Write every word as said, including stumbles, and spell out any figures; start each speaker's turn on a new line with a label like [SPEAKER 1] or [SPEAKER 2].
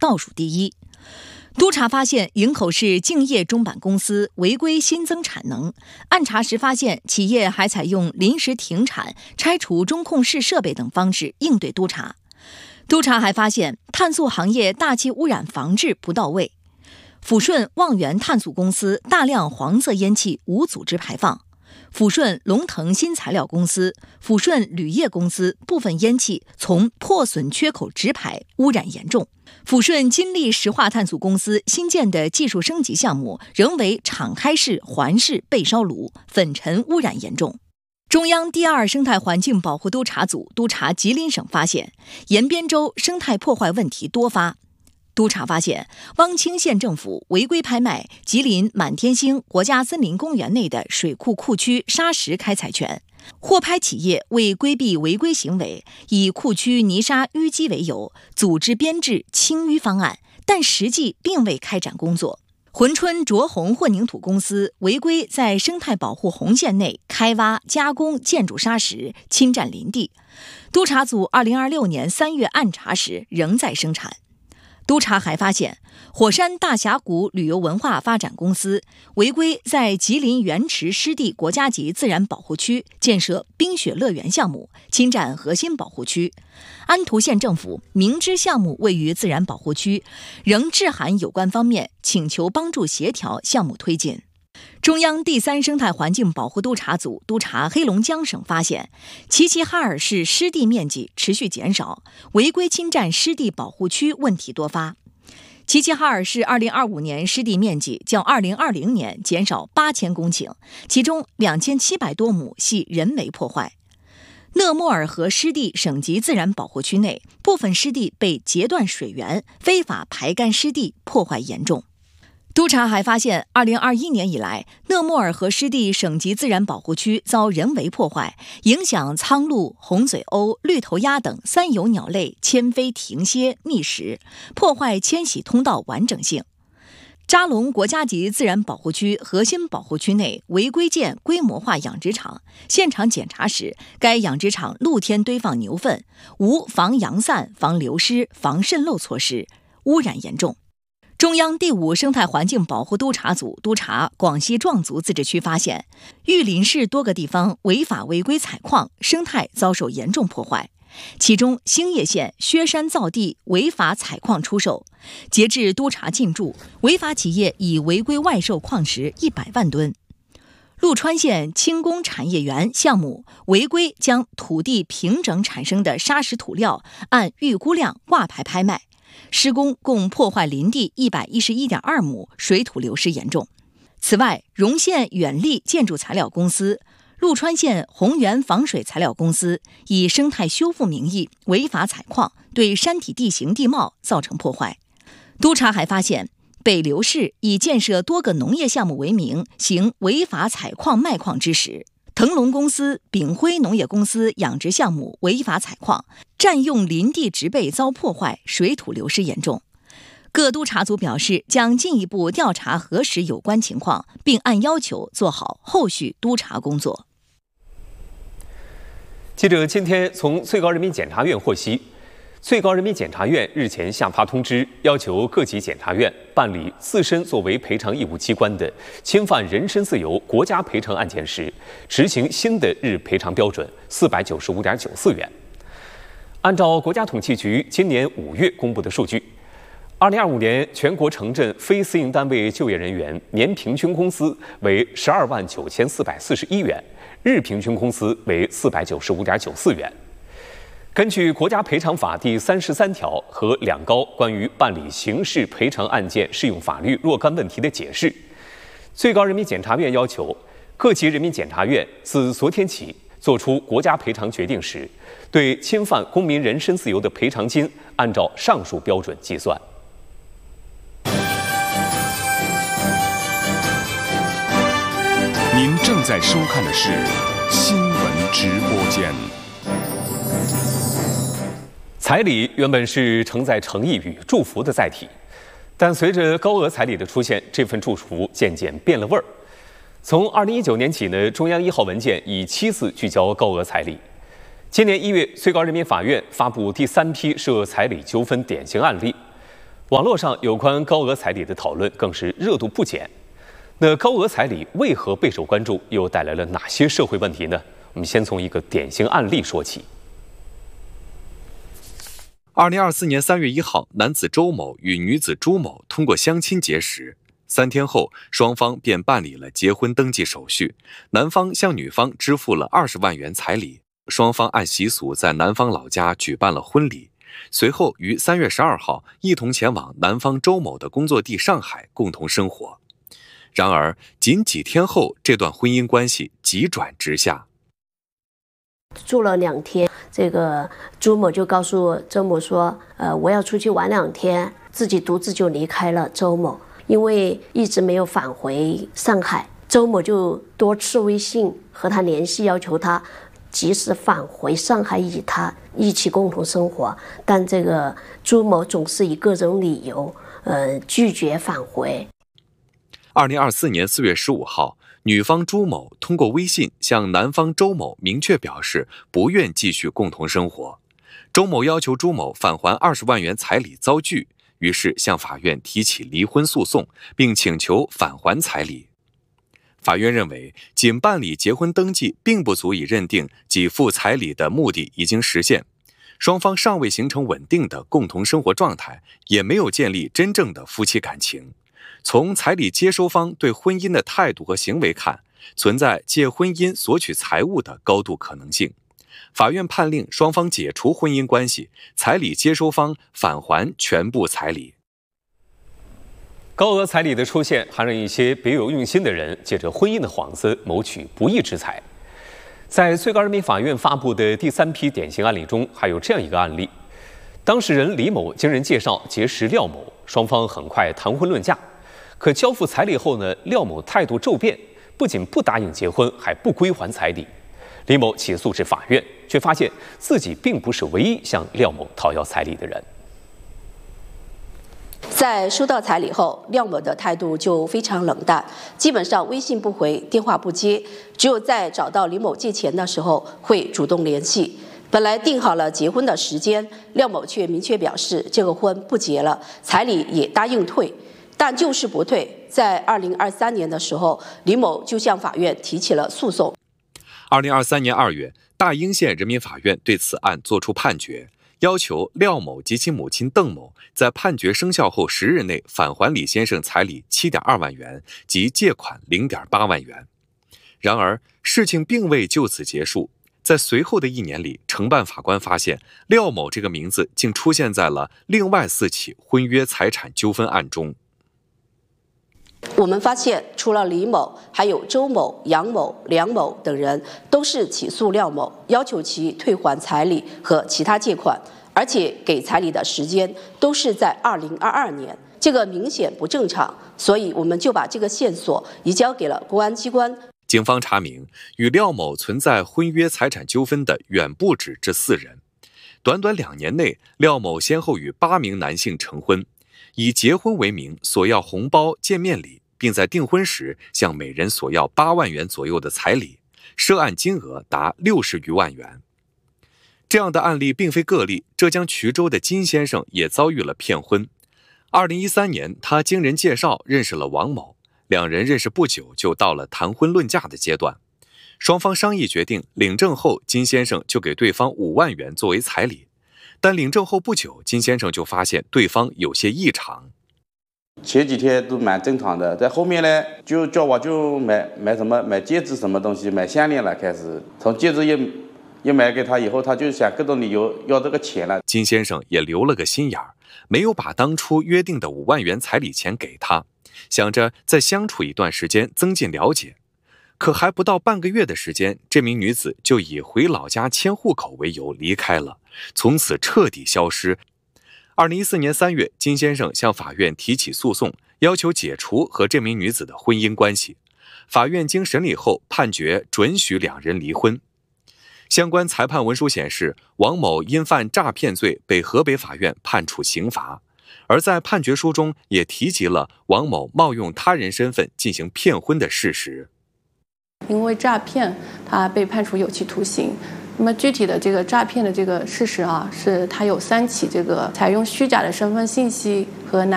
[SPEAKER 1] 倒数第一。督查发现营口市敬业中板公司违规新增产能，按查时发现企业还采用临时停产、拆除中控室设备等方式应对督查。督查还发现碳素行业大气污染防治不到位，抚顺望源碳素公司大量黄色烟气无组织排放，抚顺龙腾新材料公司、抚顺铝业公司部分烟气从破损缺口直排，污染严重。抚顺金利石化碳素公司新建的技术升级项目仍为敞开式环式背烧炉，粉尘污染严重。中央第二生态环境保护督查组督查吉林省发现，延边州生态破坏问题多发。督查发现，汪清县政府违规拍卖吉林满天星国家森林公园内的水库库区砂石开采权，获拍企业为规避违规行为，以库区泥沙淤积为由，组织编制清淤方案，但实际并未开展工作。珲春卓宏混凝土公司违规在生态保护红线内开挖加工建筑砂石，侵占林地。督查组二零二六年三月按查时仍在生产。督查还发现，火山大峡谷旅游文化发展公司违规在吉林原池湿地国家级自然保护区建设冰雪乐园项目，侵占核心保护区。安图县政府明知项目位于自然保护区，仍致函有关方面，请求帮助协调项目推进。中央第三生态环境保护督查组督查黑龙江省发现，齐齐哈尔市湿地面积持续减少，违规侵占湿地保护区问题多发。齐齐哈尔市二零二五年湿地面积较二零二零年减少八千公顷，其中两千七百多亩系人为破坏。讷莫尔河湿地省级自然保护区内，部分湿地被截断水源，非法排干湿地，破坏严重。督查还发现，二零二一年以来，讷莫尔河湿地省级自然保护区遭人为破坏，影响苍鹭、红嘴鸥、绿头鸭等三有鸟类迁飞停歇觅食，破坏迁徙通道完整性。扎龙国家级自然保护区核心保护区内违规建规模化养殖场，现场检查时，该养殖场露天堆放牛粪，无防扬散、防流失、防渗漏措施，污染严重。中央第五生态环境保护督查组督查广西壮族自治区发现，玉林市多个地方违法违规采矿，生态遭受严重破坏。其中，兴业县薛山造地违法采矿出售，截至督查进驻，违法企业已违规外售矿石一百万吨。陆川县轻工产业园项目违规将土地平整产生的砂石土料按预估量挂牌拍卖。施工共破坏林地一百一十一点二亩，水土流失严重。此外，荣县远力建筑材料公司、陆川县宏源防水材料公司以生态修复名义违法采矿，对山体地形地貌造成破坏。督查还发现，北流市以建设多个农业项目为名，行违法采矿卖矿之实。腾龙公司、炳辉农业公司养殖项目违法采矿，占用林地植被遭破坏，水土流失严重。各督查组表示，将进一步调查核实有关情况，并按要求做好后续督查工作。
[SPEAKER 2] 记者今天从最高人民检察院获悉，最高人民检察院日前下发通知，要求各级检察院办理自身作为赔偿义务机关的侵犯人身自由国家赔偿案件时，执行新的日赔偿标准四百九十五点九四元。按照国家统计局今年五月公布的数据，二零二五年全国城镇非私营单位就业人员年平均工资为十二万九千四百四十一元，日平均工资为四百九十五点九四元。根据国家赔偿法第三十三条和两高关于办理刑事赔偿案件适用法律若干问题的解释，最高人民检察院要求各级人民检察院自昨天起作出国家赔偿决定时，对侵犯公民人身自由的赔偿金按照上述标准计算。
[SPEAKER 3] 您正在收看的是新闻直播间。
[SPEAKER 2] 彩礼原本是承载诚意与祝福的载体，但随着高额彩礼的出现，这份祝福渐渐变了味儿。从二零一九年起呢，中央一号文件以七次聚焦高额彩礼。今年一月，最高人民法院发布第三批涉彩礼纠纷典型案例。 网络上有关高额彩礼的讨论更是热度不减。那高额彩礼为何备受关注，又带来了哪些社会问题呢？我们先从一个典型案例说起。
[SPEAKER 4] 二零二四年三月一号，男子周某与女子朱某通过相亲结识，三天后，双方便办理了结婚登记手续。男方向女方支付了二十万元彩礼，双方按习俗在男方老家举办了婚礼。随后于三月十二号一同前往男方周某的工作地上海共同生活。然而，仅几天后，这段婚姻关系急转直下。
[SPEAKER 5] 住了两天，这个朱某就告诉周某说：“呃，我要出去玩两天，自己独自就离开了周某，因为一直没有返回上海。”周某就多次微信和他联系，要求他及时返回上海与他一起共同生活，但这个朱某总是以各种理由，呃，拒绝返回。
[SPEAKER 4] 二零二四年四月十五号，女方朱某通过微信向男方周某明确表示不愿继续共同生活。周某要求朱某返还二十万元彩礼遭拒，于是向法院提起离婚诉讼，并请求返还彩礼。法院认为，仅办理结婚登记并不足以认定给付彩礼的目的已经实现，双方尚未形成稳定的共同生活状态，也没有建立真正的夫妻感情。从彩礼接收方对婚姻的态度和行为看，存在借婚姻索取财物的高度可能性。法院判令双方解除婚姻关系，彩礼接收方返还全部彩礼。
[SPEAKER 2] 高额彩礼的出现，还让一些别有用心的人借着婚姻的幌子谋取不义之财。在最高人民法院发布的第三批典型案例中，还有这样一个案例：当事人李某经人介绍结识廖某，双方很快谈婚论嫁。可交付彩礼后呢，廖某态度骤变，不仅不答应结婚，还不归还彩礼。李某起诉至法院，却发现自己并不是唯一向廖某讨要彩礼的人。
[SPEAKER 6] 在收到彩礼后，廖某的态度就非常冷淡，基本上微信不回，电话不接，只有在找到李某借钱的时候会主动联系。本来定好了结婚的时间，廖某却明确表示这个婚不结了，彩礼也答应退，但就是不退。在二零二三年的时候，李某就向法院提起了诉讼。
[SPEAKER 4] 二零二三年二月，大英县人民法院对此案作出判决，要求廖某及其母亲邓某在判决生效后十日内返还李先生彩礼七点二万元及借款零点八万元。然而，事情并未就此结束。在随后的一年里，承办法官发现廖某这个名字竟出现在了另外四起婚约财产纠纷案中。
[SPEAKER 6] 我们发现，除了李某，还有周某、杨某、梁某等人都是起诉廖某，要求其退还彩礼和其他借款，而且给彩礼的时间都是在二零二二年，这个明显不正常，所以我们就把这个线索移交给了公安机关。
[SPEAKER 4] 警方查明，与廖某存在婚约财产纠纷的远不止这四人。短短两年内，廖某先后与八名男性成婚，以结婚为名索要红包、见面礼，并在订婚时向每人索要八万元左右的彩礼，涉案金额达六十余万元。这样的案例并非个例，浙江衢州的金先生也遭遇了骗婚。二零一三年，他经人介绍认识了王某，两人认识不久就到了谈婚论嫁的阶段。双方商议决定，领证后金先生就给对方五万元作为彩礼。但领证后不久，金先生就发现对方有些异常。
[SPEAKER 7] 前几天都蛮正常的，在后面呢，就叫我就买买什么买戒指什么东西，买项链了。开始从戒指一一买给他以后，他就想各种理由要这个钱了。
[SPEAKER 4] 金先生也留了个心眼儿，没有把当初约定的五万元彩礼钱给他，想着再相处一段时间增进了解。可还不到半个月的时间，这名女子就以回老家迁户口为由离开了，从此彻底消失。二零一四年三月，金先生向法院提起诉讼，要求解除和这名女子的婚姻关系。法院经审理后判决准许两人离婚。相关裁判文书显示，王某因犯诈骗罪被河北法院判处刑罚。而在判决书中也提及了王某冒用他人身份进行骗婚的事实。
[SPEAKER 8] 因为诈骗，他被判处有期徒刑。那么具体的这个诈骗的这个事实啊，是他有三起这个采用虚假的身份信息， 和男。